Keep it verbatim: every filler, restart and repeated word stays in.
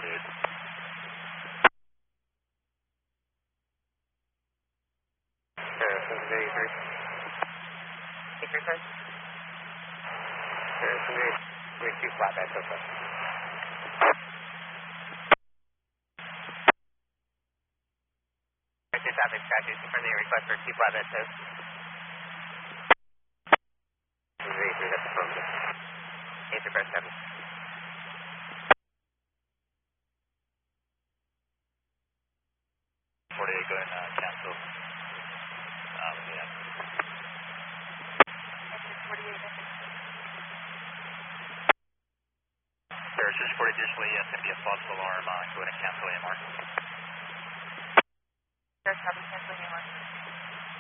forty-eight. Harrison, eighty-three. eighty-three, sir. Harrison, eighty-two, flatbed, so far. Two traffic, traffic, confirming request for two flatbed toast. eighty-three, that's affirmative. eighty-three, press seven. forty-eight, go ahead and uh, cancel. Um, yeah. Harrison, forty, additionally, yes, going to be a false alarm. Uh, go ahead and cancel A M R. There's probably canceling A M R.